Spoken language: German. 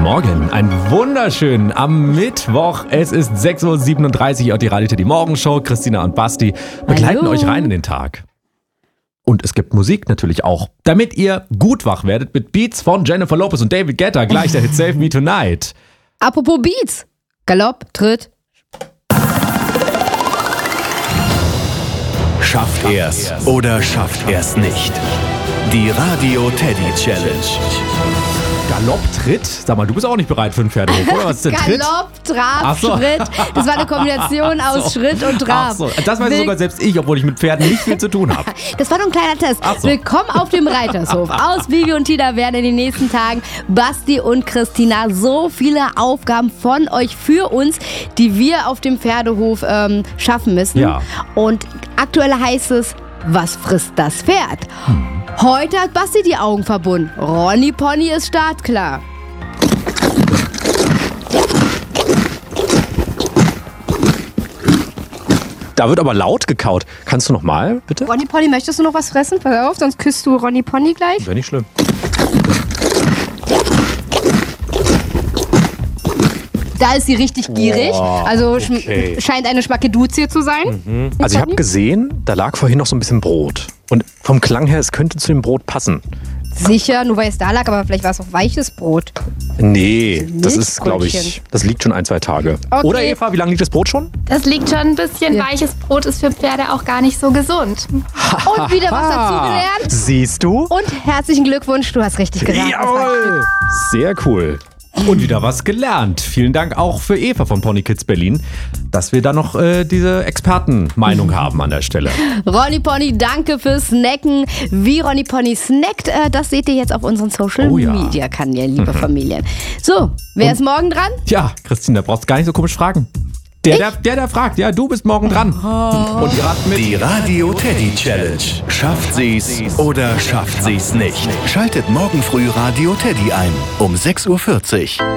Morgen, einen wunderschönen am Mittwoch. Es ist 6.37 Uhr und die Radio Teddy Morgenshow. Christina und Basti begleiten euch rein in den Tag. Und es gibt Musik natürlich auch, damit ihr gut wach werdet mit Beats von Jennifer Lopez und David Guetta. Gleich der Hit Save Me Tonight. Apropos Beats. Galopp, Tritt. Schafft er's oder schafft er's nicht? Die Radio Teddy Challenge. Galopp, Tritt? Sag mal, du bist auch nicht bereit für einen Pferdehof, oder? Was ist denn Tritt? Galopp, Trab, Ach so. Schritt. Das war eine Kombination aus Schritt und Trab. Ach so. Das weiß sogar selbst ich, obwohl ich mit Pferden nicht viel zu tun habe. Das war nur ein kleiner Test. Ach so. Willkommen auf dem Reitershof. Aus Vivi und Tina werden in den nächsten Tagen Basti und Christina so viele Aufgaben von euch für uns, die wir auf dem Pferdehof schaffen müssen. Ja. Und aktuell heißt es, was frisst das Pferd? Heute hat Basti die Augen verbunden. Ronny Pony ist startklar. Da wird aber laut gekaut. Kannst du noch mal, bitte? Ronny Pony, möchtest du noch was fressen? Pass auf, sonst küsst du Ronny Pony gleich. Wäre nicht schlimm. Da ist sie richtig gierig. Also okay. scheint eine Schmackeduzie zu sein. Also ich habe gesehen, da lag vorhin noch so ein bisschen Brot. Und vom Klang her, es könnte zu dem Brot passen. Sicher, nur weil es da lag, aber vielleicht war es auch weiches Brot. Nee, das ist, glaube ich, Milchbrötchen. das liegt schon 1-2 Tage. Okay. Oder Eva, wie lange liegt das Brot schon? Das liegt schon ein bisschen. Ja. Weiches Brot ist für Pferde auch gar nicht so gesund. Und wieder was dazugelernt. Siehst du? Und herzlichen Glückwunsch, du hast richtig gesagt. Jawohl! Sehr cool. Und wieder was gelernt. Vielen Dank auch für Eva von Pony Kids Berlin, dass wir da noch diese Expertenmeinung haben an der Stelle. Ronny Pony, danke fürs Snacken. Wie Ronny Pony snackt, das seht ihr jetzt auf unseren Social Media Kanälen, liebe Familien. So, wer ist morgen dran? Ja, Christina, brauchst du gar nicht so komisch fragen. Der fragt, ja, du bist morgen dran. Und ihr ratet mit. Die Radio Teddy Challenge. Schafft sie's oder schafft sie's nicht? Schaltet morgen früh Radio Teddy ein um 6.40 Uhr.